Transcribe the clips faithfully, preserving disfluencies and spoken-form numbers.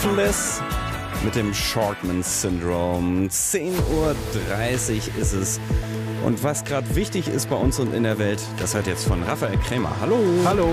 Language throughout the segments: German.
Ruthless mit dem Shortman-Syndrom. zehn Uhr dreißig ist es. Und was gerade wichtig ist bei uns und in der Welt, das hört jetzt von Raphael Krämer. Hallo. Hallo.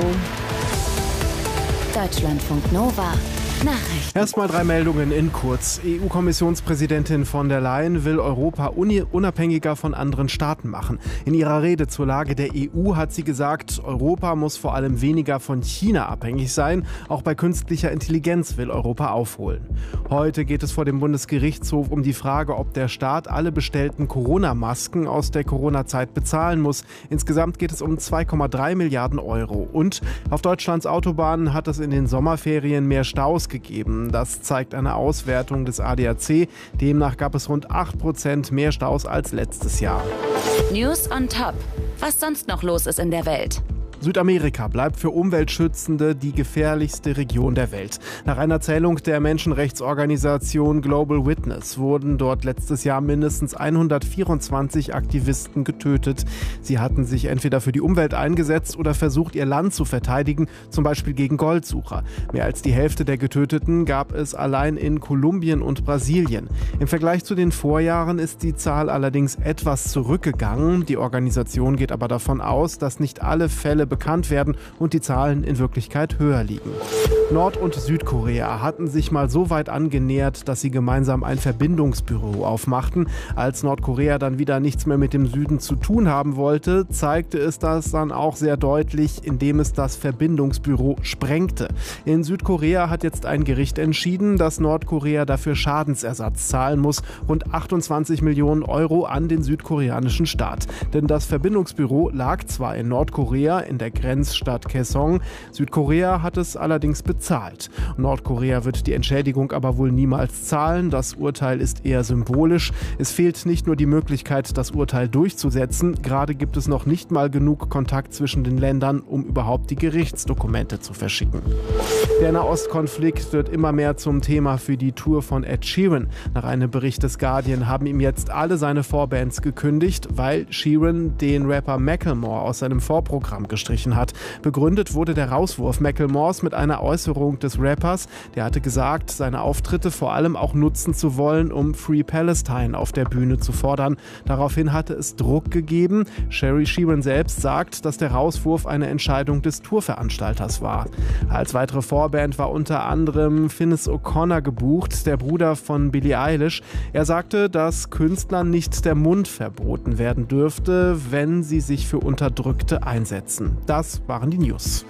Deutschlandfunk Nova. Nachrichten. Erstmal drei Meldungen in kurz. E U-Kommissionspräsidentin von der Leyen will Europa unabhängiger von anderen Staaten machen. In ihrer Rede zur Lage der E U hat sie gesagt, Europa muss vor allem weniger von China abhängig sein. Auch bei künstlicher Intelligenz will Europa aufholen. Heute geht es vor dem Bundesgerichtshof um die Frage, ob der Staat alle bestellten Corona-Masken aus der Corona-Zeit bezahlen muss. Insgesamt geht es um zwei Komma drei Milliarden Euro. Und auf Deutschlands Autobahnen hat es in den Sommerferien mehr Staus gegeben. Das zeigt eine Auswertung des A D A C. Demnach gab es rund acht Prozent mehr Staus als letztes Jahr. News on top. Was sonst noch los ist in der Welt? Südamerika bleibt für Umweltschützende die gefährlichste Region der Welt. Nach einer Zählung der Menschenrechtsorganisation Global Witness wurden dort letztes Jahr mindestens hundertvierundzwanzig Aktivisten getötet. Sie hatten sich entweder für die Umwelt eingesetzt oder versucht, ihr Land zu verteidigen, zum Beispiel gegen Goldsucher. Mehr als die Hälfte der Getöteten gab es allein in Kolumbien und Brasilien. Im Vergleich zu den Vorjahren ist die Zahl allerdings etwas zurückgegangen. Die Organisation geht aber davon aus, dass nicht alle Fälle bekannt werden und die Zahlen in Wirklichkeit höher liegen. Nord- und Südkorea hatten sich mal so weit angenähert, dass sie gemeinsam ein Verbindungsbüro aufmachten. Als Nordkorea dann wieder nichts mehr mit dem Süden zu tun haben wollte, zeigte es das dann auch sehr deutlich, indem es das Verbindungsbüro sprengte. In Südkorea hat jetzt ein Gericht entschieden, dass Nordkorea dafür Schadensersatz zahlen muss, rund achtundzwanzig Millionen Euro an den südkoreanischen Staat. Denn das Verbindungsbüro lag zwar in Nordkorea, in der Grenzstadt Kaesong. Südkorea hat es allerdings bezahlt. Nordkorea wird die Entschädigung aber wohl niemals zahlen. Das Urteil ist eher symbolisch. Es fehlt nicht nur die Möglichkeit, das Urteil durchzusetzen. Gerade gibt es noch nicht mal genug Kontakt zwischen den Ländern, um überhaupt die Gerichtsdokumente zu verschicken. Der Nahostkonflikt wird immer mehr zum Thema für die Tour von Ed Sheeran. Nach einem Bericht des Guardian haben ihm jetzt alle seine Vorbands gekündigt, weil Sheeran den Rapper Macklemore aus seinem Vorprogramm gestrichen hat. Begründet wurde der Rauswurf Macklemores mit einer Äußerung des Rappers. Der hatte gesagt, seine Auftritte vor allem auch nutzen zu wollen, um Free Palestine auf der Bühne zu fordern. Daraufhin hatte es Druck gegeben. Sherry Sheeran selbst sagt, dass der Rauswurf eine Entscheidung des Tourveranstalters war. Als weitere Vorband war unter anderem Finnis O'Connor gebucht, der Bruder von Billie Eilish. Er sagte, dass Künstlern nicht der Mund verboten werden dürfte, wenn sie sich für Unterdrückte einsetzen. Das waren die News.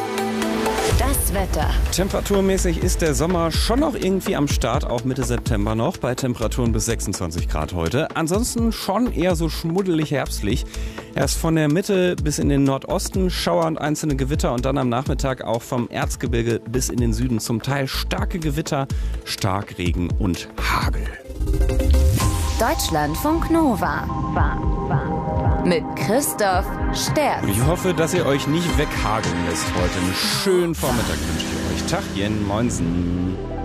Das Wetter. Temperaturmäßig ist der Sommer schon noch irgendwie am Start, auch Mitte September noch, bei Temperaturen bis sechsundzwanzig Grad heute. Ansonsten schon eher so schmuddelig herbstlich. Erst von der Mitte bis in den Nordosten Schauer und einzelne Gewitter und dann am Nachmittag auch vom Erzgebirge bis in den Süden zum Teil starke Gewitter, Starkregen und Hagel. Deutschlandfunk Nova. Mit Christoph Sterz. Ich hoffe, dass ihr euch nicht weghageln lässt heute. Einen schönen Vormittag wünsche ich euch. Tachchen, moinsen.